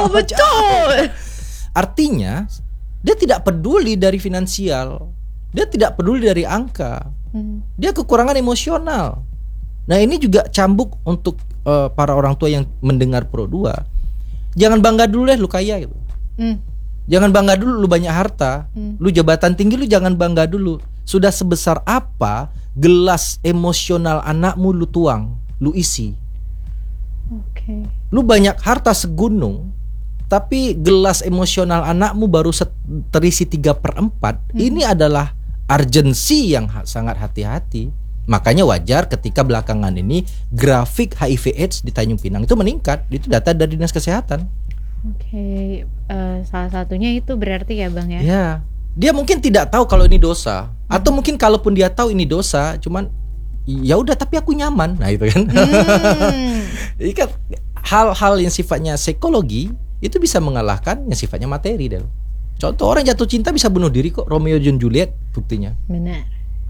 Oh betul. Artinya dia tidak peduli dari finansial, dia tidak peduli dari angka, dia kekurangan emosional. Nah ini juga cambuk untuk para orang tua yang mendengar Pro 2. Jangan bangga dulu deh lu kaya gitu. Jangan bangga dulu lu banyak harta, lu jabatan tinggi, lu jangan bangga dulu. Sudah sebesar apa gelas emosional anakmu lu tuang, lu isi. Lu banyak harta segunung, tapi gelas emosional anakmu baru terisi 3/4. Ini adalah urgensi yang sangat hati-hati. Makanya wajar ketika belakangan ini grafik HIV/AIDS di Tanjung Pinang itu meningkat. Itu data dari Dinas Kesehatan. Salah satunya itu berarti ya Bang ya. Ya, dia mungkin tidak tahu kalau ini dosa, atau mungkin kalaupun dia tahu ini dosa, cuman ya udah tapi aku nyaman. Nah itu kan. Jadi kan hal-hal yang sifatnya psikologi itu bisa mengalahkan yang sifatnya materi deh. Contoh orang jatuh cinta bisa bunuh diri kok, Romeo dan Juliet buktinya. Benar.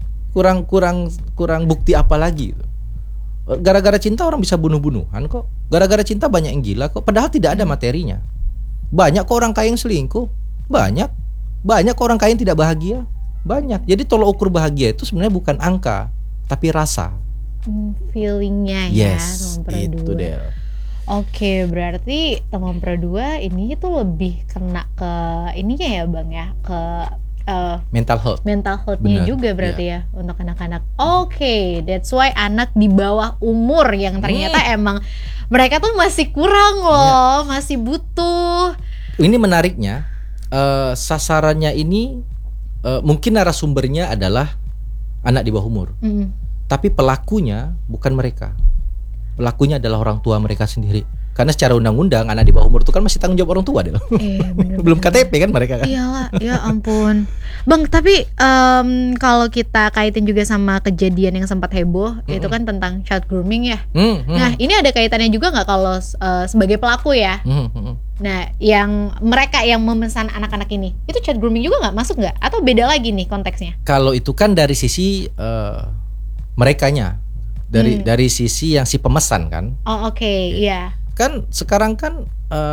Kurang bukti apa lagi gitu. Gara-gara cinta orang bisa bunuh-bunuhan kok. Gara-gara cinta banyak yang gila kok. Padahal tidak ada materinya. Banyak kok orang kaya yang selingkuh. Banyak kok orang kaya yang tidak bahagia. Banyak. Jadi tolok ukur bahagia itu sebenarnya bukan angka, tapi rasa. Feelingnya ya. Yes, itu deh. Oke, berarti teman Pro 2 ini tuh lebih kena ke ininya ya Bang ya, ke mental health-nya juga berarti ya untuk anak-anak. Oke, that's why anak di bawah umur yang ternyata emang mereka tuh masih kurang loh, masih butuh. Ini menariknya, sasarannya ini mungkin narasumbernya adalah anak di bawah umur, tapi pelakunya bukan mereka. Pelakunya adalah orang tua mereka sendiri. Karena secara undang-undang anak di bawah umur itu kan masih tanggung jawab orang tua deh. Belum KTP kan mereka kan. Iyalah, ya ampun. Bang, tapi kalau kita kaitin juga sama kejadian yang sempat heboh, itu kan tentang child grooming ya. Nah, ini ada kaitannya juga nggak kalau sebagai pelaku ya? Nah, yang mereka yang memesan anak-anak ini, itu child grooming juga nggak masuk nggak? Atau beda lagi nih konteksnya? Kalau itu kan dari sisi merekanya, dari sisi yang si pemesan kan. Oh oke, iya. Kan sekarang kan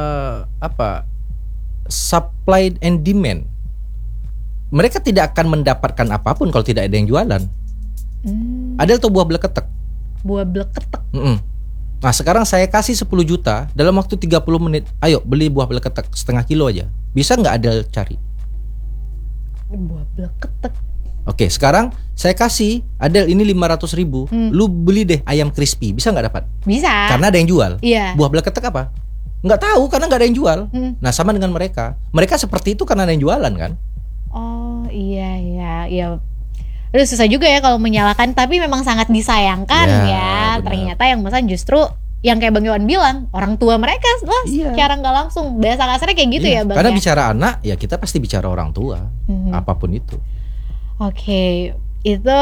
supply and demand. Mereka tidak akan mendapatkan apapun kalau tidak ada yang jualan. Ada tuh buah bleketek. Buah bleketek. Nah sekarang saya kasih 10 juta dalam waktu 30 menit. Ayo beli buah bleketek setengah kilo aja. Bisa nggak Adel cari? Buah bleketek. Oke, sekarang saya kasih Adel ini 500.000. Lu beli deh ayam crispy, bisa nggak dapat? Bisa. Karena ada yang jual. Iya. Buah bleketek apa? Nggak tahu karena nggak ada yang jual. Nah sama dengan mereka. Mereka seperti itu karena ada yang jualan kan? Oh iya. Aduh susah juga ya kalau menyalahkan, tapi memang sangat disayangkan ya. Benar. Ternyata yang pesan justru yang kayak Bang Yohan bilang, orang tua mereka lah secara nggak langsung. Bahasa kasarnya kayak gitu ya Bang. Karena ya? bicara anak ya kita pasti bicara orang tua, apapun itu. Oke, itu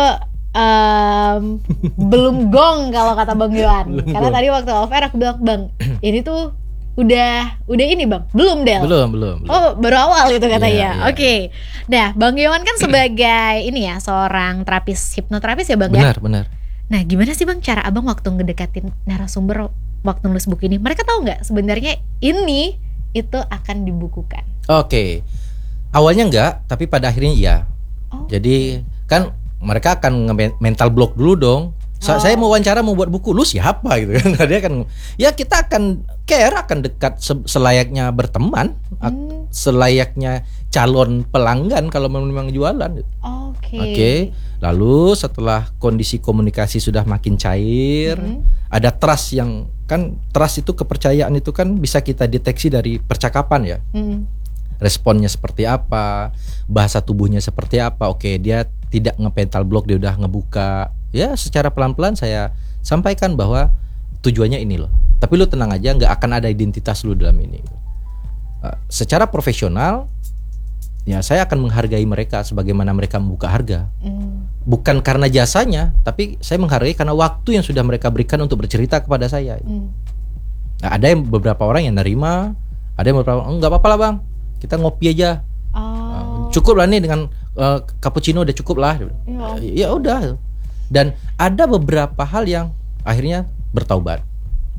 belum gong kalau kata Bang Yohan. Karena tadi waktu off air aku bilang, Bang, ini tuh udah ini Bang, belum Del. Belum. Oh, baru awal itu katanya. Iya. Oke. Nah, Bang Yohan kan sebagai ini ya, seorang hipnoterapis ya Bang ya. Benar. Nah, gimana sih Bang cara Abang waktu ngedekatin narasumber waktu nulis buku ini? Mereka tahu nggak sebenarnya ini itu akan dibukukan? Oke. Awalnya enggak, tapi pada akhirnya iya. Jadi kan mereka akan mental block dulu dong. Saya mau wawancara, mau buat buku, lu siapa gitu kan? Dia kan ya kita akan care, akan dekat selayaknya berteman, selayaknya calon pelanggan kalau memang jualan. Oke. Lalu setelah kondisi komunikasi sudah makin cair, ada trust yang kan trust itu kepercayaan itu kan bisa kita deteksi dari percakapan ya. Responnya seperti apa, bahasa tubuhnya seperti apa. Oke, dia tidak nge-mental block, dia udah ngebuka. Ya secara pelan-pelan saya sampaikan bahwa tujuannya ini loh. Tapi lu tenang aja, nggak akan ada identitas lu dalam ini. Secara profesional, ya saya akan menghargai mereka sebagaimana mereka membuka harga. Bukan karena jasanya, tapi saya menghargai karena waktu yang sudah mereka berikan untuk bercerita kepada saya. Nah, ada yang beberapa orang yang nerima, ada yang beberapa orang, nggak apa-apa lah Bang, kita ngopi aja. Cukup lah nih dengan cappuccino udah cukup lah. Ya udah. Dan ada beberapa hal yang akhirnya bertaubat.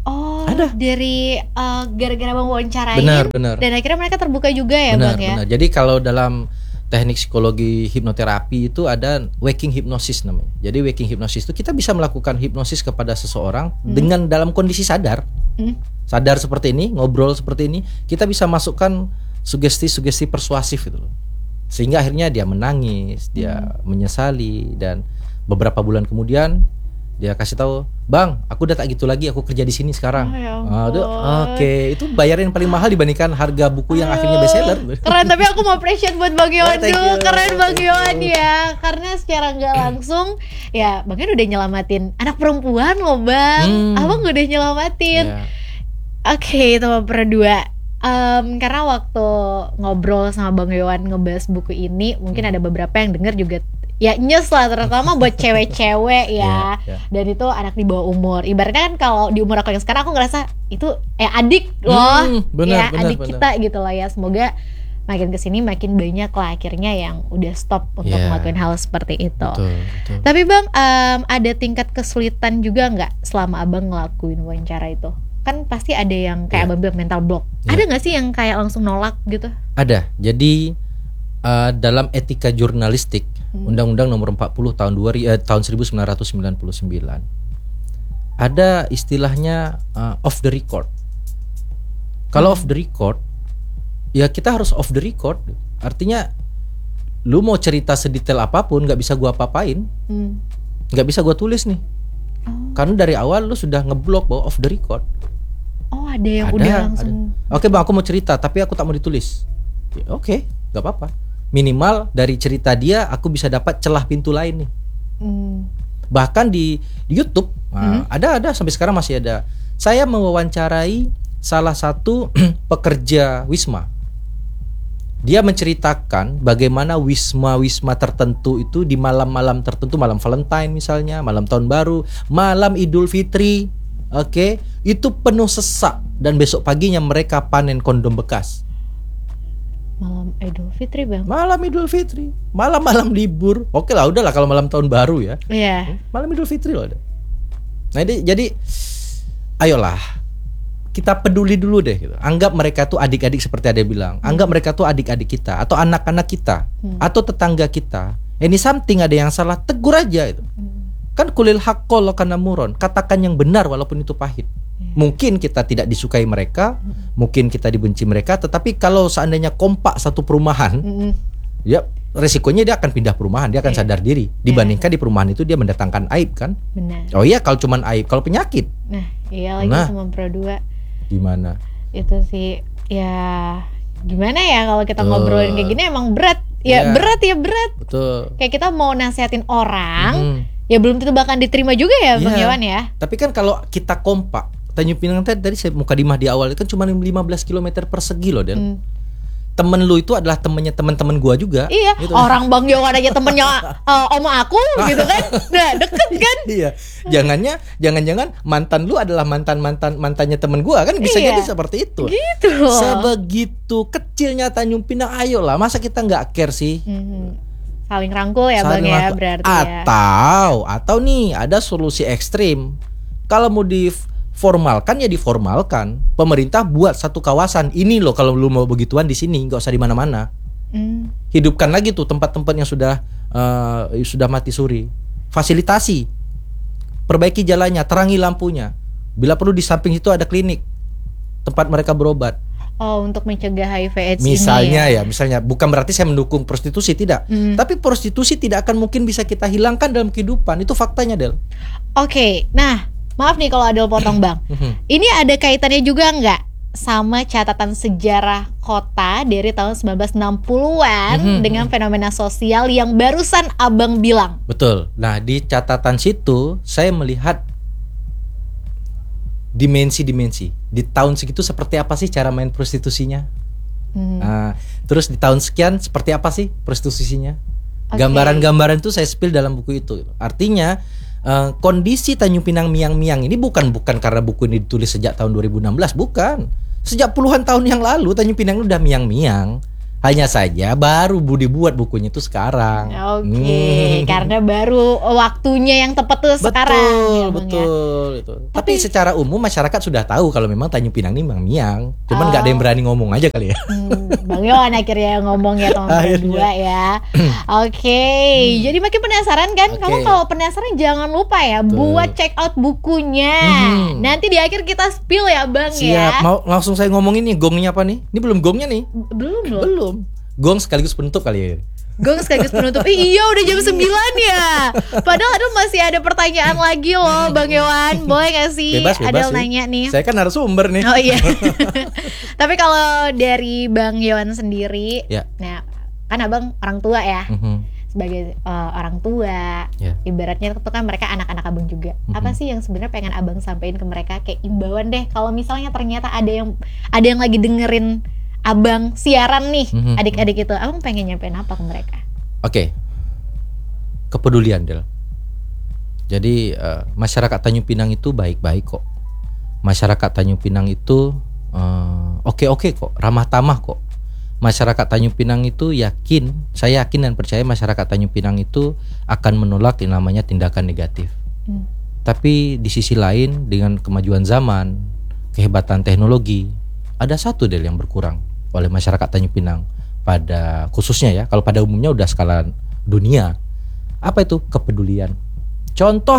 Ada. Dari gara-gara Bang wawancarain. Benar. Dan akhirnya mereka terbuka juga ya, Bang ya. Benar. Jadi kalau dalam teknik psikologi hipnoterapi itu ada waking hypnosis namanya. Jadi waking hypnosis itu kita bisa melakukan hipnosis kepada seseorang dengan dalam kondisi sadar. Sadar seperti ini, ngobrol seperti ini, kita bisa masukkan sugesti-sugesti persuasif itu loh. Sehingga akhirnya dia menangis, dia menyesali, dan beberapa bulan kemudian dia kasih tahu, "Bang, aku udah tak gitu lagi, aku kerja di sini sekarang." Oke, itu bayaran yang paling mahal dibandingkan harga buku yang akhirnya bestseller. Keren, tapi aku mau appreciate buat Bang Yohan Thank dulu. you. Keren Bang Yohan ya. Karena secara nggak langsung ya Bang Yohan udah nyelamatin anak perempuan loh, Bang. Abang udah nyelamatin. Yeah. Oke, itu nomor 2. Karena waktu ngobrol sama Bang Yohan ngebahas buku ini, mungkin ada beberapa yang denger juga ya nyes lah, terutama buat cewek-cewek ya. Dan itu anak di bawah umur. Ibaratnya kan kalau di umur aku yang sekarang, aku ngerasa itu adik loh, bener. kita gitu loh ya. Semoga makin kesini makin banyak lah akhirnya yang udah stop untuk melakukan hal seperti itu. Betul. Tapi Bang, ada tingkat kesulitan juga nggak selama Abang ngelakuin wawancara itu? Kan pasti ada yang kayak Abang bilang mental block. Ada nggak sih yang kayak langsung nolak gitu? Ada. Jadi dalam etika jurnalistik, Undang-Undang Nomor 40 tahun 1999, ada istilahnya off the record. Kalau off the record, ya kita harus off the record. Artinya lu mau cerita sedetail apapun nggak bisa gua apa-apain, nggak bisa gua tulis nih. Karena dari awal lu sudah ngeblok bahwa off the record. Oh, ada yang udah langsung. Oke Bang, aku mau cerita tapi aku tak mau ditulis. Ya, oke, nggak apa-apa. Minimal dari cerita dia aku bisa dapat celah pintu lain nih. Bahkan di YouTube ada sampai sekarang masih ada. Saya mewawancarai salah satu pekerja wisma. Dia menceritakan bagaimana wisma tertentu itu di malam-malam tertentu, malam Valentine misalnya, malam Tahun Baru, malam Idul Fitri, itu penuh sesak dan besok paginya mereka panen kondom bekas. Malam Idul Fitri Bang. Malam Idul Fitri, malam-malam libur. Oke lah, udahlah kalau malam Tahun Baru ya. Iya. Malam Idul Fitri loh ada. Nah jadi ayolah kita peduli dulu deh gitu. Anggap mereka tuh adik-adik seperti Ade bilang. Anggap mereka tuh adik-adik kita atau anak-anak kita atau tetangga kita. Ini something ada yang salah, tegur aja itu. Kan kulil haqqo law kana muron, katakan yang benar walaupun itu pahit. Mungkin kita tidak disukai mereka, mungkin kita dibenci mereka, tetapi kalau seandainya kompak satu perumahan, ya resikonya dia akan pindah perumahan, dia akan sadar diri. Dibandingkan di perumahan itu dia mendatangkan aib kan? Benar. Oh iya, kalau cuman aib, kalau penyakit. Nah, iya lagi sama Pro 2. Gimana? Itu sih ya gimana ya kalau kita ngobrolin kayak gini emang berat. Ya berat. Betul. Kayak kita mau nasihatin orang, ya belum tentu bakal diterima juga ya Bang Yohan ya. Tapi kan kalau kita kompak, Tanjung Pinang tadi saya mukadimah di awal kan cuma 15 km persegi loh, Dan. Temen lu itu adalah temennya teman-teman gua juga. Iya, gitu. Orang Bang Yohan aja temennya oma aku gitu kan. Nah, deket kan. Iya. Jangan-jangan mantan lu adalah mantannya temen gua kan, bisa jadi seperti itu. Gitu. Sebegitu kecilnya Tanjung Pinang, ayolah, masa kita nggak care sih? Saling rangkul ya Bang ya, berarti ya. Atau nih ada solusi ekstrim. Kalau mau diformalkan ya diformalkan. Pemerintah buat satu kawasan ini loh, kalau lu mau begituan di sini, nggak usah di mana-mana. Hidupkan lagi tuh tempat-tempat yang sudah mati suri. Fasilitasi, perbaiki jalannya, terangi lampunya. Bila perlu di samping itu ada klinik, tempat mereka berobat. Oh, untuk mencegah HIV/AIDS misalnya ini ya? Misalnya bukan berarti saya mendukung prostitusi, tidak. Tapi prostitusi tidak akan mungkin bisa kita hilangkan dalam kehidupan. Itu faktanya, Del. Oke, nah maaf nih kalau Adel potong Bang. Ini ada kaitannya juga nggak sama catatan sejarah kota dari tahun 1960-an dengan fenomena sosial yang barusan Abang bilang? Betul. Nah, di catatan situ saya melihat dimensi-dimensi. Di tahun segitu seperti apa sih cara main prostitusinya? Terus di tahun sekian seperti apa sih prostitusinya? Gambaran-gambaran itu saya spill dalam buku itu. Artinya kondisi Tanjung Pinang miang-miang ini bukan karena buku ini ditulis sejak tahun 2016, bukan. Sejak puluhan tahun yang lalu Tanjung Pinang udah miang-miang. Hanya saja baru dibuat bukunya itu sekarang. Oke, karena baru waktunya yang tepat tuh sekarang. Betul. Tapi secara umum masyarakat sudah tahu kalau memang Tanjung Pinang ini memang Miang. Cuman nggak ada yang berani ngomong aja kali ya. Bang Yohan akhirnya ngomong ya teman-teman berdua ya. Oke, jadi makin penasaran kan? Kamu kalau penasaran jangan lupa ya buat check out bukunya. Nanti di akhir kita spill ya Bang. Siap, mau langsung saya ngomongin nih gongnya apa nih? Ini belum gongnya nih. Belum. Gong sekaligus penutup kali ya. Gong sekaligus penutup. Iya udah jam 9 ya. Padahal masih ada pertanyaan lagi loh Bang Yohan. Boleh gak sih? Bebas Adel sih. nanya nih. Saya kan narasumber nih. Oh iya. Tapi kalau dari Bang Yohan sendiri, nah kan abang orang tua ya. Sebagai orang tua, ibaratnya itu kan mereka anak-anak abang juga. Apa sih yang sebenarnya pengen abang sampaikan ke mereka, kayak imbauan deh kalau misalnya ternyata ada yang lagi dengerin abang siaran nih, adik-adik itu, abang pengen nyampein apa ke mereka? Oke. Kepedulian, Del. Jadi masyarakat Tanjung Pinang itu baik-baik kok. Masyarakat Tanjung Pinang itu oke kok, ramah tamah kok. Masyarakat Tanjung Pinang itu saya yakin dan percaya masyarakat Tanjung Pinang itu akan menolak yang namanya tindakan negatif. Tapi di sisi lain dengan kemajuan zaman, kehebatan teknologi, ada satu Del yang berkurang oleh masyarakat Tanjung Pinang pada khususnya ya. Kalau pada umumnya udah skala dunia. Apa itu? Kepedulian. Contoh.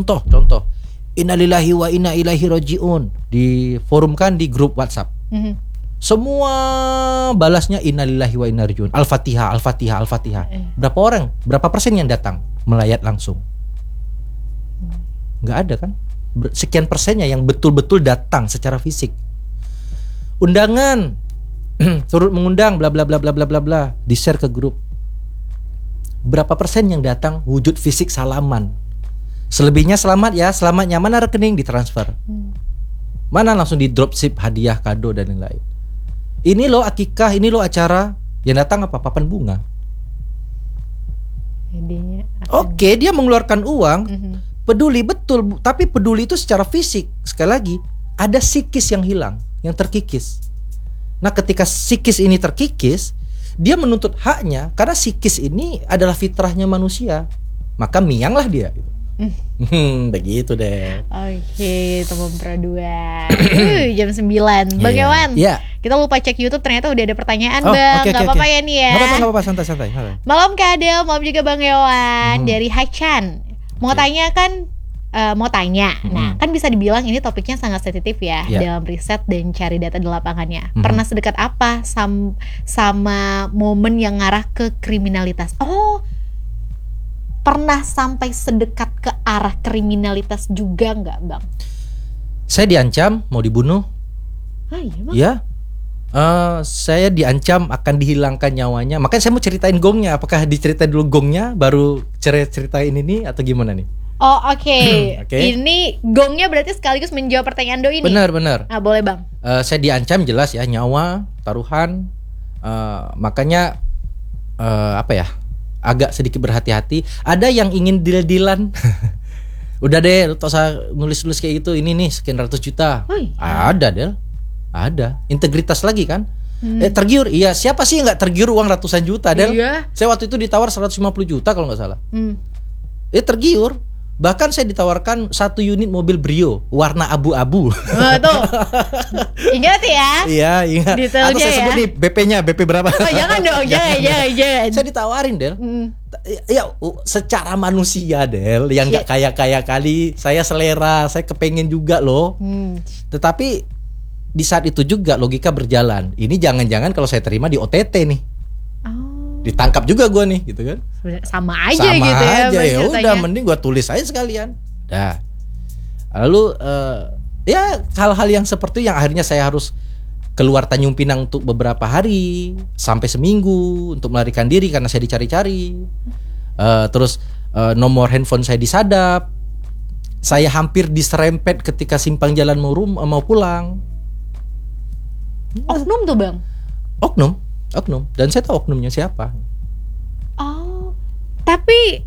Innalillahi wa inna ilaihi rajiun diforumkan di grup WhatsApp. Semua balasnya innalillahi wa inna rajiun. Al-Fatihah. Berapa orang? Berapa persen yang datang melayat langsung? Nggak ada kan? Sekian persennya yang betul-betul datang secara fisik. Undangan turut mengundang bla bla bla bla bla bla bla, di-share ke grup. Berapa persen yang datang wujud fisik salaman? Selebihnya selamatnya mana rekening ditransfer. Mana langsung di dropship hadiah, kado dan lain-lain. Ini loh akikah, ini loh acara, yang datang apa? Papan bunga. Oke, dia mengeluarkan uang, peduli betul, tapi peduli itu secara fisik. Sekali lagi, ada psikis yang hilang, yang terkikis. Nah, ketika psikis ini terkikis, dia menuntut haknya karena psikis ini adalah fitrahnya manusia. Maka mianglah dia. Begitu deh. Oke, teman perdua. Jam 9. Bang Yohan. Kita lupa cek YouTube, ternyata udah ada pertanyaan, Bang. Gak apa-apa ya nih ya. Gak apa-apa, santai. Malam Kak Adel, malam juga Bang Yohan dari Hachan. Mau tanya. Nah, kan bisa dibilang ini topiknya sangat sensitif ya dalam riset dan cari data di lapangannya. Pernah sedekat apa sama momen yang ngarah ke kriminalitas? Oh, pernah sampai sedekat ke arah kriminalitas juga nggak, Bang? Saya diancam mau dibunuh. Iya, Bang? Ya. Saya diancam akan dihilangkan nyawanya. Makanya saya mau ceritain gongnya. Apakah diceritain dulu gongnya baru ceritain ini atau gimana nih? Oh oke. Ini gongnya berarti sekaligus menjawab pertanyaan Doi nih. Benar. Nah boleh Bang. Saya diancam jelas ya, nyawa, taruhan. Makanya agak sedikit berhati-hati. Ada yang ingin deal-dealan. Udah deh, lu tak usah nulis-nulis kayak gitu. Ini nih sekian ratus juta. Ada Del. Ada. Integritas lagi kan. Tergiur. Iya, siapa sih yang gak tergiur uang ratusan juta Del? Iya. Saya waktu itu ditawar 150 juta kalau gak salah. Tergiur. Bahkan saya ditawarkan 1 unit mobil Brio warna abu-abu. Tuh. Ingat ya? Iya, ingat. Atau saya sebut nih BP-nya, BP berapa? Oh, jangan dong, jangan. Saya ditawarin, Del. Ya, secara manusia, Del, yang gak kaya-kaya kali, saya selera, saya kepengen juga loh. Tetapi di saat itu juga logika berjalan. Ini jangan-jangan kalau saya terima di OTT nih. Ditangkap juga gue nih gitu kan. Sama aja gitu ya udah mending gue tulis aja sekalian. Dah. Lalu ya hal-hal yang seperti yang akhirnya saya harus keluar Tanjung Pinang untuk beberapa hari sampai seminggu untuk melarikan diri karena saya dicari-cari. Terus nomor handphone saya disadap. Saya hampir diserempet ketika simpang jalan mau pulang. Oknum tuh Bang? Oknum. Dan saya tahu oknumnya siapa. Oh, tapi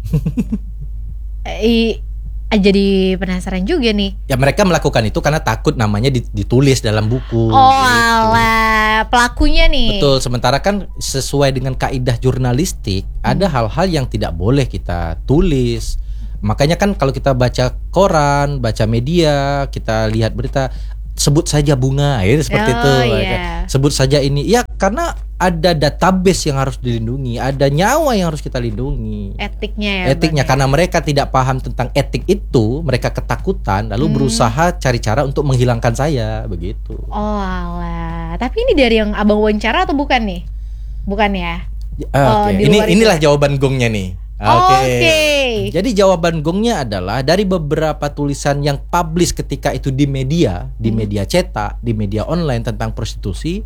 jadi penasaran juga nih. Ya mereka melakukan itu karena takut namanya ditulis dalam buku. Oh alah, pelakunya nih. Betul, sementara kan sesuai dengan kaidah jurnalistik ada hal-hal yang tidak boleh kita tulis. Makanya kan kalau kita baca koran, baca media, kita lihat berita, sebut saja bunga, ya seperti itu. Yeah. Sebut saja ini, ya karena ada database yang harus dilindungi, ada nyawa yang harus kita lindungi. Etiknya ya. Etiknya, karena mereka tidak paham tentang etik itu, mereka ketakutan, lalu berusaha cari cara untuk menghilangkan saya, begitu. Oh alah, tapi ini dari yang abang wawancara atau bukan nih? Bukan ya? Inilah jawaban gongnya nih. Oke. Jadi jawaban gongnya adalah dari beberapa tulisan yang publish ketika itu di media cetak, di media online tentang prostitusi.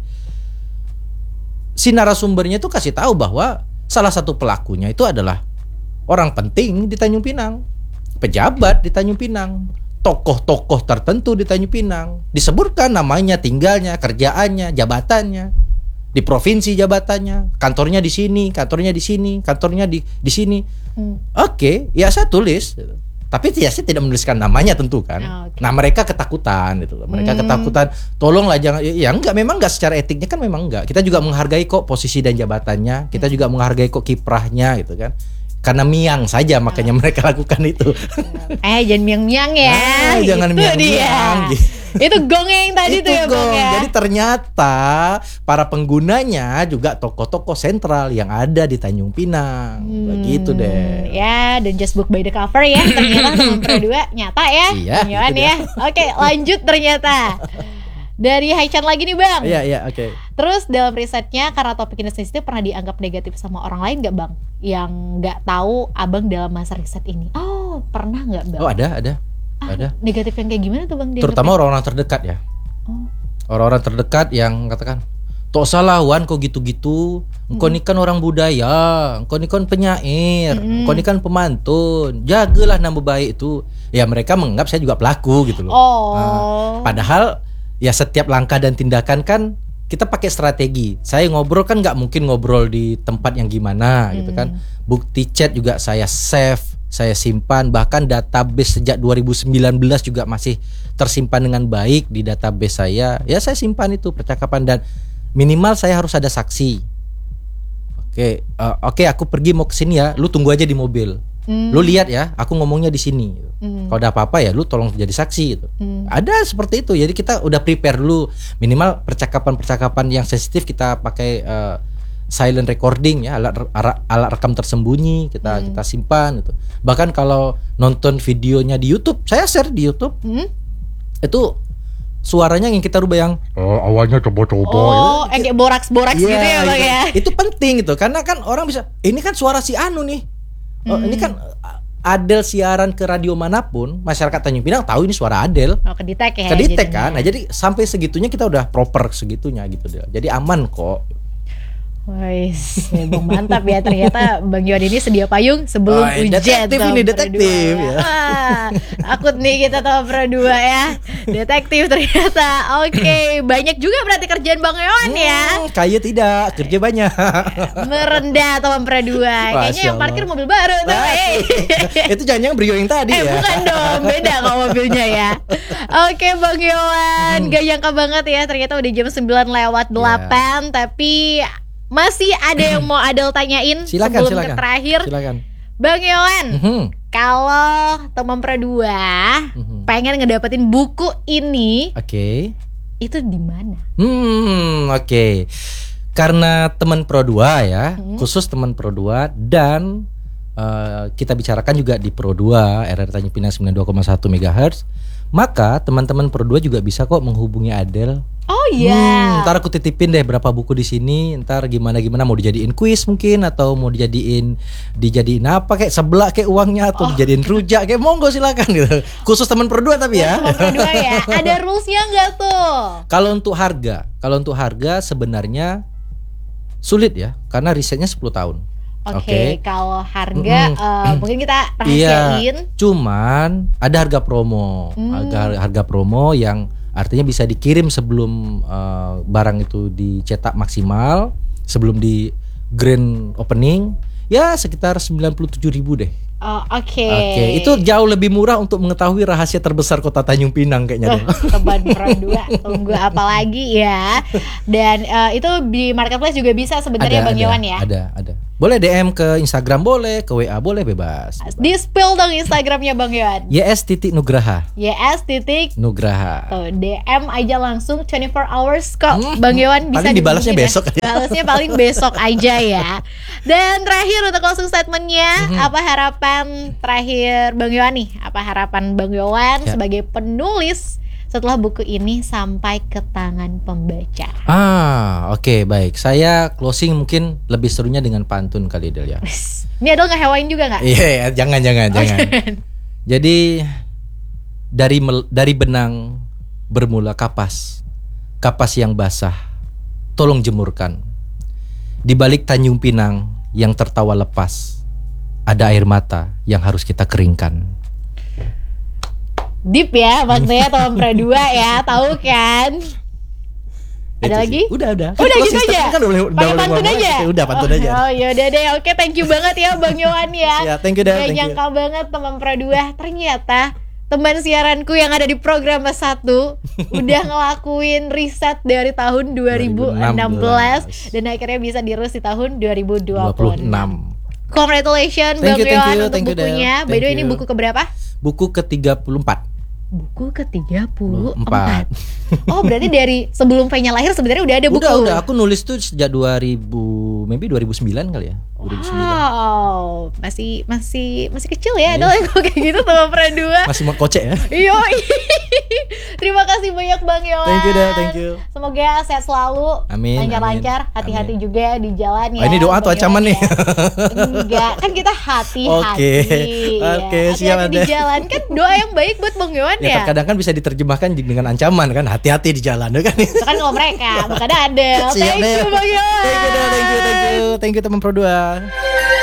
Si narasumbernya itu kasih tahu bahwa salah satu pelakunya itu adalah orang penting di Tanjung Pinang, pejabat di Tanjung Pinang, tokoh-tokoh tertentu di Tanjung Pinang. Disebutkan namanya, tinggalnya, kerjaannya, jabatannya, di provinsi jabatannya, kantornya di sini, kantornya di sini, kantornya di sini. Oke, ya saya tulis. Tapi saya tidak menuliskan namanya tentu kan. Okay. Nah mereka ketakutan gitu. Mereka ketakutan. Tolonglah jangan. Ya enggak, memang enggak secara etiknya kan memang enggak. Kita juga menghargai kok posisi dan jabatannya. Kita juga menghargai kok kiprahnya gitu kan. Karena miang saja makanya mereka lakukan itu. Jangan miang-miang ya. Jangan miang-miang. Itu gongnya yang tadi tuh ya Bang ya. Jadi ternyata para penggunanya juga tokoh-tokoh sentral yang ada di Tanjung Pinang. Begitu deh. Ya, dan just book by the cover ya. Ternyata teman Pro2 nyata ya. Iya, ya. Oke, lanjut ternyata. Dari Haichan lagi nih Bang. Iya, oke. Terus dalam risetnya, karena topik ini sensitif, pernah dianggap negatif sama orang lain gak Bang? Yang gak tahu Abang dalam masa riset ini. Oh, pernah gak Bang? Oh ada. Ada. Negatif yang kayak gimana tuh Bang? Terutama orang-orang terdekat ya. Orang-orang terdekat yang katakan, "Tok salah Wan kok gitu-gitu. Engkau ini kan orang budaya, engkau ini kan penyair, engkau ini kan pemantun. Jagalah nama baik itu." Ya mereka menganggap saya juga pelaku gitu loh. Padahal ya setiap langkah dan tindakan kan kita pakai strategi. Saya ngobrol kan nggak mungkin ngobrol di tempat yang gimana gitu kan. Bukti chat juga saya save, saya simpan, bahkan database sejak 2019 juga masih tersimpan dengan baik di database saya. Ya saya simpan itu percakapan, dan minimal saya harus ada saksi. Oke, aku pergi mau ke sini ya, lu tunggu aja di mobil. Lu lihat ya, aku ngomongnya di sini. Kalau ada apa-apa ya lu tolong jadi saksi gitu. Ada seperti itu. Jadi kita udah prepare dulu, minimal percakapan-percakapan yang sensitif kita pakai silent recording ya, alat rekam tersembunyi kita simpan gitu. Bahkan kalau nonton videonya di YouTube, saya share di YouTube. Itu suaranya yang kita rubah yang awalnya coba-coba kayak boraks-boraks gitu ya Bang ya. Itu penting gitu, karena kan orang bisa, ini kan suara si Anu nih. Ini kan Adel siaran ke radio manapun, masyarakat Tanjung Pinang tahu ini suara Adel. Kedetek ya. Kedetek kan. Nah, jadi sampai segitunya kita udah proper segitunya gitu deh. Jadi aman kok. Wais, Bang mantap ya, ternyata Bang Yohan ini sedia payung sebelum ujian. Detektif ya. Takut nih kita sama Pro2 ya. Detektif ternyata. Oke, banyak juga berarti kerjaan Bang Yohan ya. Kayak tidak, kerja banyak. Merendah teman Pro2. Kayaknya yang parkir mobil baru tuh. Itu jangan Brio yang tadi ya. Bukan dong, beda kalau mobilnya ya. Oke Bang Yohan, gak nyangka banget ya, ternyata udah jam 9:08 tapi masih ada yang mau Adel tanyain sebelum ke terakhir. Silakan. Bang Yohan, kalau teman Pro2 pengen ngedapetin buku ini, itu di mana? Oke. Karena teman Pro2 ya, khusus teman Pro2, dan kita bicarakan juga di Pro2 RRI Tanjung Pinang 92,1 MHz, maka teman-teman Pro2 juga bisa kok menghubungi Adel. Oh iya. Ntar aku titipin deh berapa buku di sini. Ntar gimana mau dijadiin kuis mungkin, atau mau dijadiin apa kayak sebelah kayak uangnya, atau dijadiin rujak kayak monggo silakan gitu. Khusus teman Pro2 tapi ya. Teman Pro2 ya. Ada rulesnya nggak tuh? Kalau untuk harga sebenarnya sulit ya, karena risetnya 10 tahun. Oke. Kalau harga mungkin kita rahasiain. Cuman ada harga promo, harga promo yang artinya bisa dikirim sebelum barang itu dicetak maksimal, sebelum di grand opening, ya sekitar 97.000 deh. Oh, oke. Oke, itu jauh lebih murah untuk mengetahui rahasia terbesar kota Tanjung Pinang kayaknya. Teman Pro 2, tunggu apa lagi ya. Dan itu di marketplace juga bisa sebenarnya Bang Yowan ya. Ada. Boleh DM ke Instagram boleh, ke WA boleh, bebas. Di-spill dong Instagramnya Bang Yowan. YS.Nugraha. YS.Nugraha. Tuh, DM aja langsung 24 hours kok Bang Yowan bisa paling dibalasnya besok ya. Balasnya paling besok aja ya. Dan terakhir untuk closing statementnya, apa harapan terakhir Bang Yowan nih? Apa harapan Bang Yowan sebagai penulis setelah buku ini sampai ke tangan pembaca? Oke, baik. Saya closing mungkin lebih serunya dengan pantun kali Del ya. Ini Adel ngehewain juga nggak? Iya, jangan. Jadi dari benang bermula kapas yang basah, tolong jemurkan. Di balik Tanjung Pinang yang tertawa lepas, ada air mata yang harus kita keringkan. Deep ya maksudnya Tom Pro 2 ya, tahu kan? Ada lagi? Udah. Udah gitu aja. Kan pakai pantun aja. Udah pantun aja. Oh ya udah deh. Oke, thank you banget ya Bang Yowan ya. Ya, thank you dah. Gak nyangka banget teman Pro 2 ternyata teman siaranku yang ada di program 1 udah ngelakuin riset dari tahun 2016 dan akhirnya bisa dirus di tahun 2026. Congratulations Bang Yowan untuk bukunya. By the way, ini buku keberapa? Buku ke-34. Buku ke-34. Oh, berarti dari sebelum V-nya lahir sebenarnya udah ada buku. Udah. Aku nulis tuh sejak 2009 kali ya. 2009. Wow, masih kecil ya. Ada kayak gitu sama Pro 2. Masih mau kocek ya. Iya. Terima kasih banyak Bang Yowan. Thank you. Semoga sehat selalu. Amin. Lancar-lancar, hati-hati juga di jalan ya. Ini doa atau ancaman nih? Enggak, kan kita hati-hati. Oke, siap hati-hati di jalan kan doa yang baik buat Bang Yowan ya. Kadang kan bisa diterjemahkan dengan ancaman kan, hati-hati di jalan kan. Itu kan kalau mereka, bukan ada. Thank you Bang Yowan. Thank you teman Pro 2.